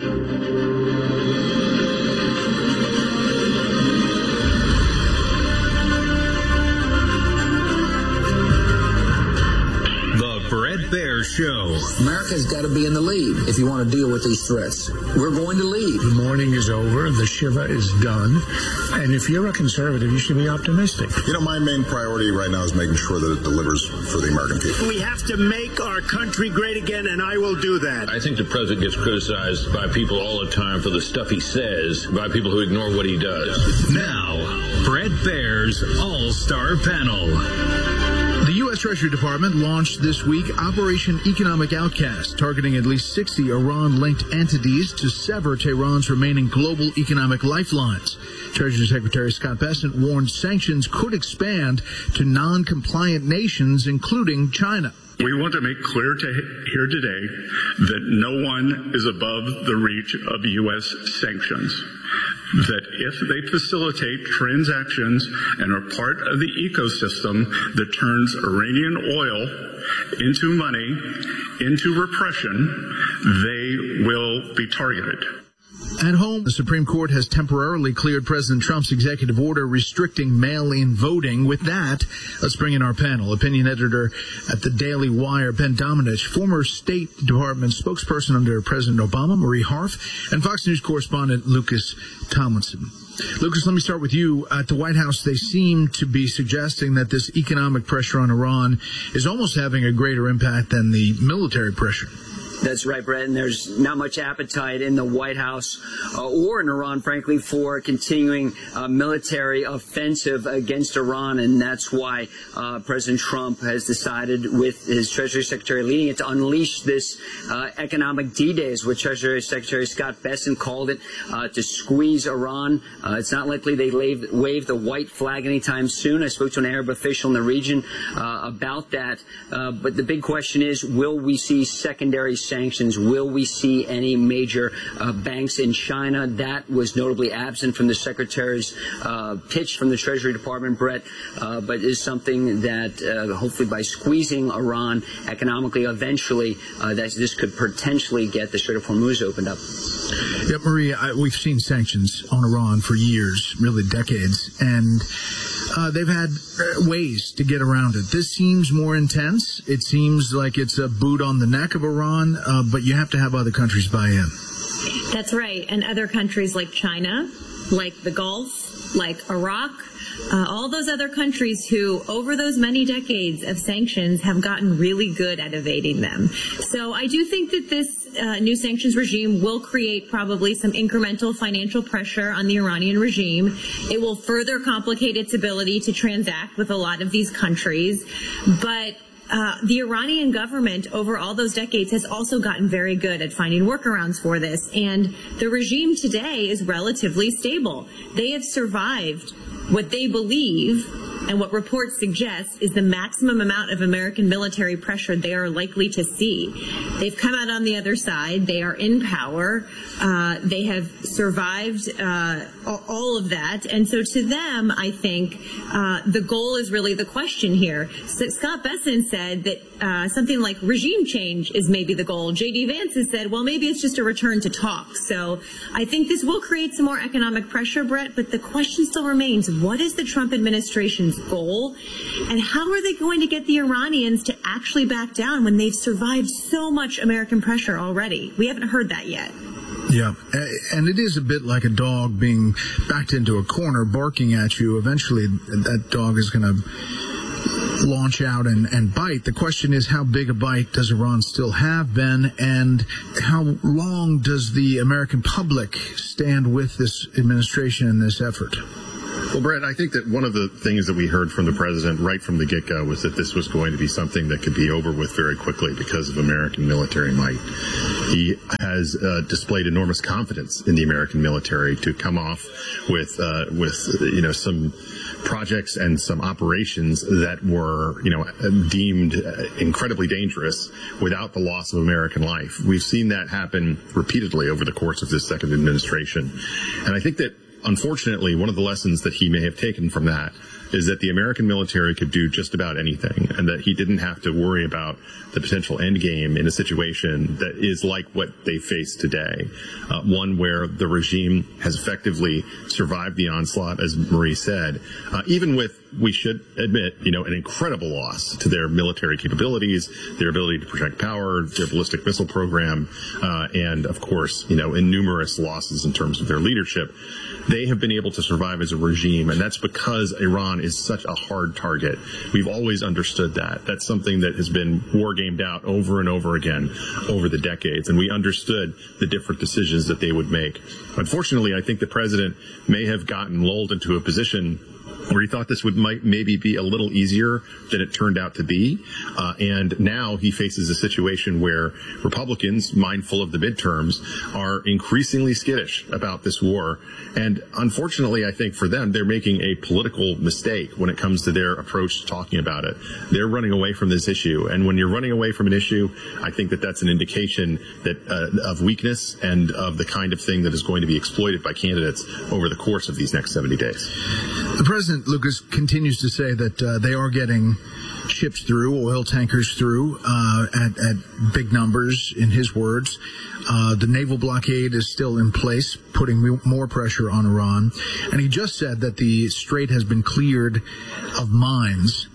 Bret Baier Show. America's got to be in the lead if you want to deal with these threats. We're going to lead. The mourning is over. The Shiva is done. And if you're a conservative, you should be optimistic. You know, my main priority right now is making sure that it delivers for the American people. We have to make our country great again, and I will do that. I think the president gets criticized by people all the time for the stuff he says, by people who ignore what he does. Now, Bret Baier's All-Star Panel. The U.S. Treasury Department launched this week Operation Economic Outcast, targeting at least 60 Iran-linked entities to sever Tehran's remaining global economic lifelines. Treasury Secretary Scott Bessent warned sanctions could expand to non-compliant nations, including China. We want to make clear here today that no one is above the reach of U.S. sanctions. That if they facilitate transactions and are part of the ecosystem that turns Iranian oil into money, into repression, they will be targeted. At home, the Supreme Court has temporarily cleared President Trump's executive order restricting mail-in voting. With that, let's bring in our panel. Opinion editor at the Daily Wire, Ben Domenech, former State Department spokesperson under President Obama, Marie Harf, and Fox News correspondent Lucas Tomlinson. Lucas, let me start with you. At the White House, they seem to be suggesting that this economic pressure on Iran is almost having a greater impact than the military pressure. That's right, Brett, and there's not much appetite in the White House or in Iran, frankly, for continuing military offensive against Iran, and that's why President Trump has decided, with his Treasury Secretary leading it, to unleash this economic D-Day, is what Treasury Secretary Scott Bessent called it, to squeeze Iran. It's not likely they wave the white flag anytime soon. I spoke to an Arab official in the region about that, but the big question is, will we see secondary sanctions? Will we see any major banks in China? That was notably absent from the Secretary's pitch from the Treasury Department, Brett, but is something that hopefully by squeezing Iran economically, eventually, that this could potentially get the Strait of Hormuz opened up. Yeah, Maria, we've seen sanctions on Iran for years, really decades, and they've had ways to get around it. This seems more intense. It seems like it's a boot on the neck of Iran, but you have to have other countries buy in. That's right. And other countries like China, like the Gulf, like Iraq, all those other countries who, over those many decades of sanctions, have gotten really good at evading them. So I do think that this new sanctions regime will create probably some incremental financial pressure on the Iranian regime. It will further complicate its ability to transact with a lot of these countries. But the Iranian government over all those decades has also gotten very good at finding workarounds for this. And the regime today is relatively stable. They have survived what they believe and what reports suggest is the maximum amount of American military pressure they are likely to see. They've come out on the other side. They are in power. They have survived all of that. And so to them, I think the goal is really the question here. So Scott Bessent said that something like regime change is maybe the goal. J.D. Vance has said, well, maybe it's just a return to talks. So I think this will create some more economic pressure, Brett, but the question still remains, what is the Trump administration's goal? And how are they going to get the Iranians to actually back down when they've survived so much American pressure already? We haven't heard that yet. Yeah, and it is a bit like a dog being backed into a corner, barking at you. Eventually, that dog is going to launch out and bite. The question is, how big a bite does Iran still have, Ben, and how long does the American public stand with this administration and this effort? Well, Brett, I think that one of the things that we heard from the president right from the get-go was that this was going to be something that could be over with very quickly because of American military might. He has displayed enormous confidence in the American military to come off with some projects and some operations that were, deemed incredibly dangerous without the loss of American life. We've seen that happen repeatedly over the course of this second administration. And I think that, unfortunately, one of the lessons that he may have taken from that is that the American military could do just about anything, and that he didn't have to worry about the potential end game in a situation that is like what they face today, one where the regime has effectively survived the onslaught, as Marie said, even with, we should admit, an incredible loss to their military capabilities, their ability to project power, their ballistic missile program, and, of course, numerous losses in terms of their leadership. They have been able to survive as a regime, and that's because Iran is such a hard target. We've always understood that. That's something that has been war-gamed out over and over again over the decades, and we understood the different decisions that they would make. Unfortunately, I think the president may have gotten lulled into a position where he thought this might maybe be a little easier than it turned out to be. And now he faces a situation where Republicans, mindful of the midterms, are increasingly skittish about this war. And unfortunately, I think for them, they're making a political mistake when it comes to their approach to talking about it. They're running away from this issue. And when you're running away from an issue, I think that that's an indication that of weakness and of the kind of thing that is going to be exploited by candidates over the course of these next 70 days. The president, Lucas, continues to say that they are getting ships through, oil tankers through at big numbers, in his words. The naval blockade is still in place, putting more pressure on Iran. And he just said that the strait has been cleared of mines.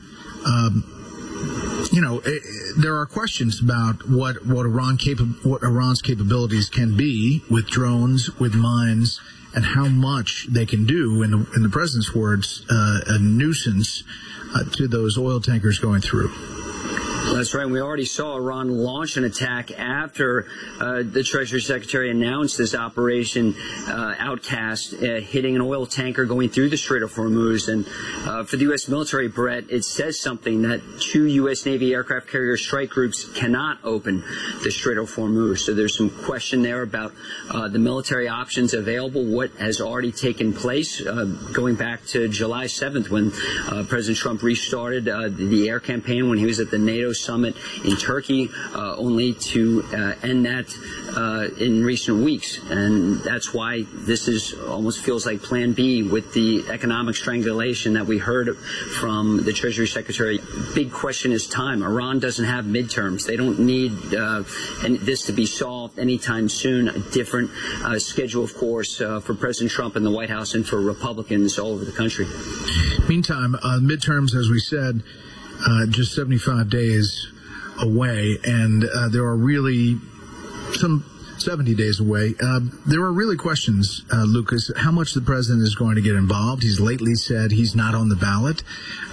There are questions about what Iran's capabilities can be with drones, with mines, and how much they can do, in the president's words, a nuisance to those oil tankers going through. That's right. We already saw Iran launch an attack after the Treasury Secretary announced this operation Outcast, hitting an oil tanker going through the Strait of Hormuz. And for the U.S. military, Brett, it says something that 2 U.S. Navy aircraft carrier strike groups cannot open the Strait of Hormuz. So there's some question there about the military options available, what has already taken place, going back to July 7th when President Trump restarted the air campaign when he was at the NATO summit in Turkey, only to end that in recent weeks. And that's why this is almost feels like Plan B with the economic strangulation that we heard from the Treasury Secretary. Big question is time. Iran doesn't have midterms. They don't need this to be solved anytime soon. A different schedule, of course, for President Trump and the White House and for Republicans all over the country. Meantime, midterms, as we said, just 75 days away, and there are really some 70 days away. There are really questions, Lucas, how much the president is going to get involved. He's lately said he's not on the ballot.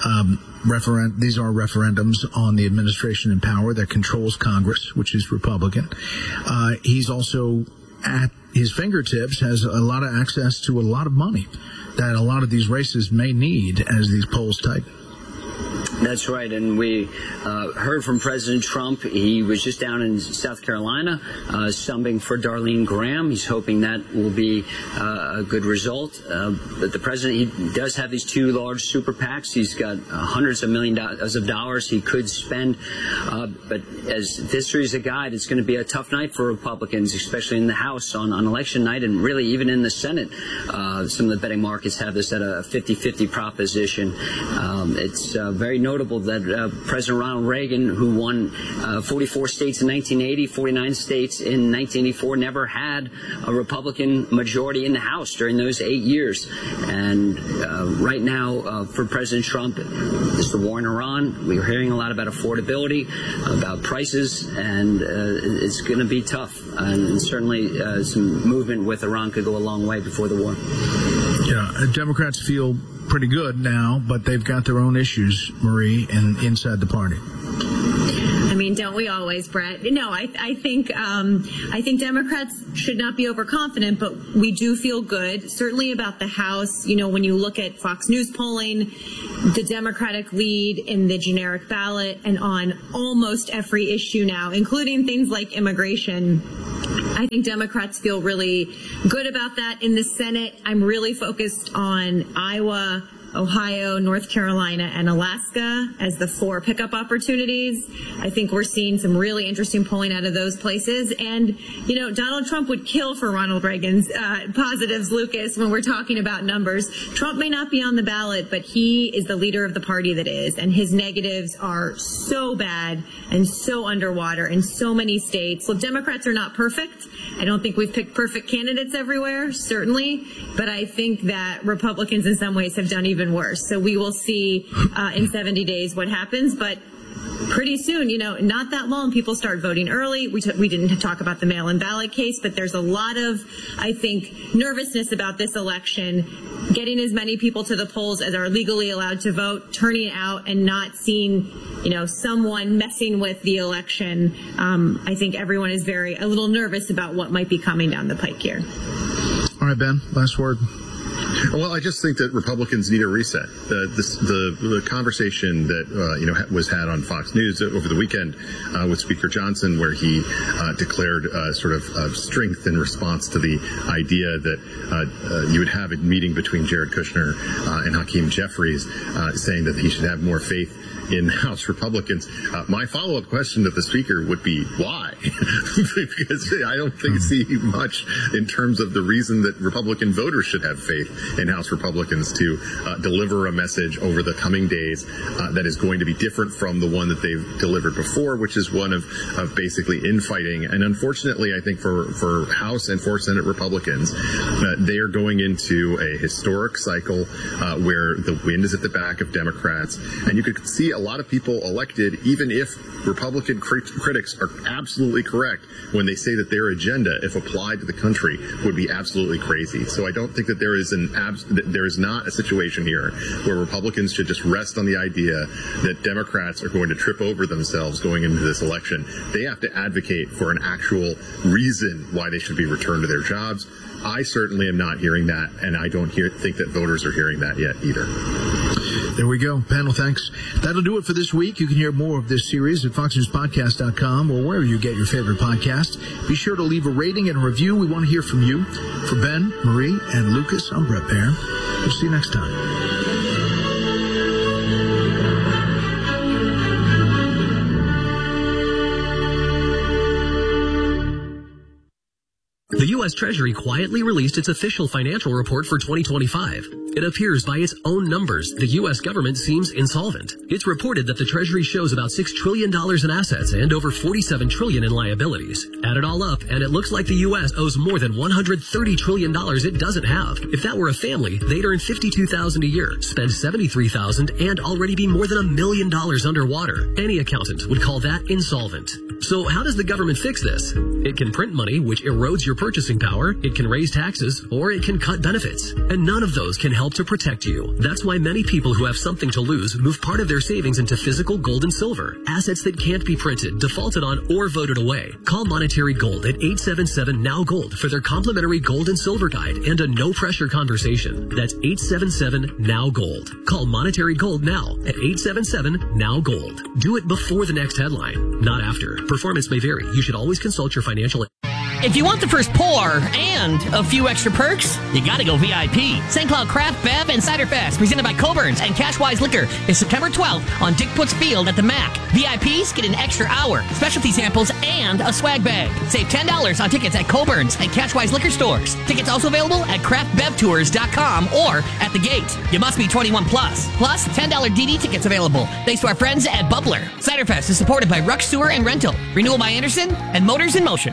These are referendums on the administration in power that controls Congress, which is Republican. He's also, at his fingertips, has a lot of access to a lot of money that a lot of these races may need as these polls tighten. That's right, and we heard from President Trump. He was just down in South Carolina, stumping for Darlene Graham. He's hoping that will be a good result. But the president, he does have these two large super PACs. He's got hundreds of millions of dollars he could spend. But as history is a guide, it's going to be a tough night for Republicans, especially in the House on election night, and really even in the Senate. Some of the betting markets have this at a 50-50 proposition. It's very notable that President Ronald Reagan, who won 44 states in 1980, 49 states in 1984, never had a Republican majority in the House during those 8 years. And right now, for President Trump, it's the war in Iran. We're hearing a lot about affordability, about prices, and it's going to be tough. And certainly some movement with Iran could go a long way before the war. Yeah, Democrats feel pretty good now, but they've got their own issues, Marie, and inside the party. I mean, don't we always, Brett? No, I think Democrats should not be overconfident, but we do feel good, certainly about the House. You know, when you look at Fox News polling, the Democratic lead in the generic ballot and on almost every issue now, including things like immigration, I think Democrats feel really good about that. In the Senate, I'm really focused on Iowa, Ohio, North Carolina, and Alaska as the 4 pickup opportunities. I think we're seeing some really interesting polling out of those places. And, you know, Donald Trump would kill for Ronald Reagan's positives, Lucas, when we're talking about numbers. Trump may not be on the ballot, but he is the leader of the party that is. And his negatives are so bad and so underwater in so many states. Look, Democrats are not perfect. I don't think we've picked perfect candidates everywhere, certainly. But I think that Republicans in some ways have done even worse. So we will see in 70 days what happens. But pretty soon, you know, not that long, people start voting early. We didn't talk about the mail-in ballot case, but there's a lot of, I think, nervousness about this election, getting as many people to the polls as are legally allowed to vote, turning out and not seeing, you know, someone messing with the election. I think everyone is a little nervous about what might be coming down the pike here. All right, Ben, last word. Well, I just think that Republicans need a reset. The conversation that was had on Fox News over the weekend with Speaker Johnson, where he declared sort of strength in response to the idea that you would have a meeting between Jared Kushner and Hakeem Jeffries, saying that he should have more faith in House Republicans. My follow-up question to the Speaker would be, why? Because I don't see much in terms of the reason that Republican voters should have faith in House Republicans to deliver a message over the coming days that is going to be different from the one that they've delivered before, which is one of basically infighting. And unfortunately, I think for House and for Senate Republicans, they are going into a historic cycle where the wind is at the back of Democrats. And you could see a lot of people elected, even if Republican critics are absolutely correct when they say that their agenda, if applied to the country, would be absolutely crazy. So I don't think that there is not a situation here where Republicans should just rest on the idea that Democrats are going to trip over themselves going into this election. They have to advocate for an actual reason why they should be returned to their jobs. I certainly am not hearing that, and I don't think that voters are hearing that yet either. There we go. Panel, thanks. That'll do it for this week. You can hear more of this series at foxnewspodcast.com or wherever you get your favorite podcast. Be sure to leave a rating and a review. We want to hear from you. For Ben, Marie, and Lucas, I'm Brett Baer. We'll see you next time. The U.S. Treasury quietly released its official financial report for 2025. It appears by its own numbers, the U.S. government seems insolvent. It's reported that the Treasury shows about $6 trillion in assets and over $47 trillion in liabilities. Add it all up, and it looks like the U.S. owes more than $130 trillion it doesn't have. If that were a family, they'd earn $52,000 a year, spend $73,000, and already be more than $1 million underwater. Any accountant would call that insolvent. So how does the government fix this? It can print money, which erodes your purchasing power, it can raise taxes, or it can cut benefits. And none of those can help to protect you. That's why many people who have something to lose move part of their savings into physical gold and silver, assets that can't be printed, defaulted on, or voted away. Call Monetary Gold at 877-NOW-GOLD for their complimentary gold and silver guide and a no-pressure conversation. That's 877-NOW-GOLD. Call Monetary Gold now at 877-NOW-GOLD. Do it before the next headline, not after. Performance may vary. You should always consult your financial... If you want the first pour and a few extra perks, you gotta go VIP. St. Cloud Craft, Bev, and Cider Fest, presented by Coburn's and Cashwise Liquor, is September 12th on Dick Putz Field at the MAC. VIPs get an extra hour, specialty samples, and a swag bag. Save $10 on tickets at Coburn's and Cashwise Liquor stores. Tickets also available at craftbevtours.com or at the gate. You must be 21 plus. Plus, $10 DD tickets available. Thanks to our friends at Bubbler. Cider Fest is supported by Ruck Sewer and Rental, Renewal by Anderson, and Motors in Motion.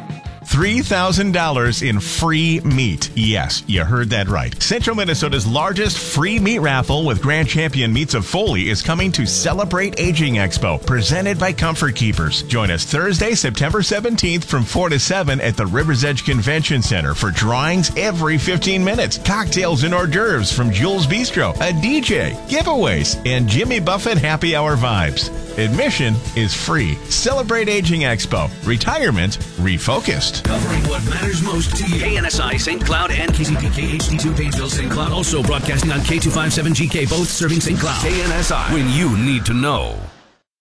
$3,000 in free meat. Yes, you heard that right. Central Minnesota's largest free meat raffle with Grand Champion Meats of Foley is coming to Celebrate Aging Expo, presented by Comfort Keepers. Join us Thursday, September 17th from 4 to 7 at the Rivers Edge Convention Center for drawings every 15 minutes, cocktails and hors d'oeuvres from Jules Bistro, a DJ, giveaways, and Jimmy Buffett happy hour vibes. Admission is free. Celebrate Aging Expo. Retirement refocused. Covering what matters most to you. KNSI St. Cloud and KCPK HD2 Painesville St. Cloud. Also broadcasting on K257GK, both serving St. Cloud. KNSI, when you need to know.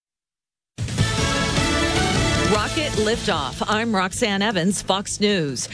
Rocket liftoff. I'm Roxanne Evans, Fox News.